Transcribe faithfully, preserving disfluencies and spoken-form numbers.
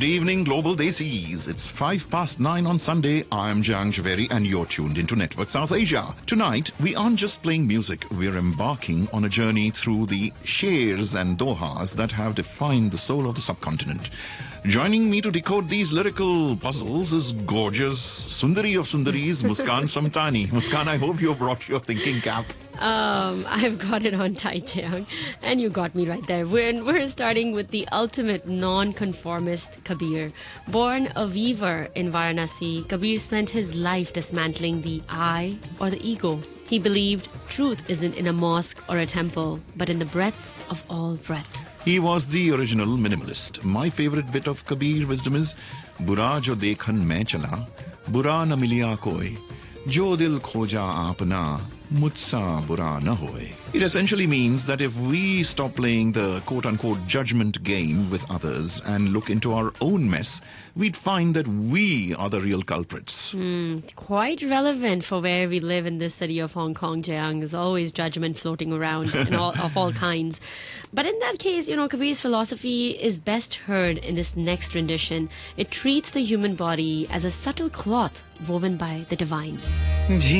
Good evening, Global Desis. It's five past nine on Sunday. I'm Jang Javeri and you're tuned into Network South Asia. Tonight, we aren't just playing music. We're embarking on a journey through the shairs and dohas that have defined the soul of the subcontinent. Joining me to decode these lyrical puzzles is gorgeous Sundari of Sundaris, Muskan Samtani. Muskan, I hope you brought your thinking cap. Um, I've got it on tight, Jiang, and you got me right there. We're, we're starting with the ultimate non-conformist Kabir. Born a weaver in Varanasi, Kabir spent his life dismantling the I or the ego. He believed truth isn't in a mosque or a temple, but in the breadth of all breadth. He was the original minimalist. My favorite bit of Kabir wisdom is Bura jo dekhan main chala, bura na miliya koi, jo dil khoja apna, mujhsa bura na hoye. It essentially means that if we stop playing the quote-unquote judgment game with others and look into our own mess, we'd find that we are the real culprits. Mm, quite relevant for where we live in this city of Hong Kong, Jiang. There's always judgment floating around in all, of all kinds. But in that case, you know, Kabir's philosophy is best heard in this next rendition. It treats the human body as a subtle cloth woven by the divine.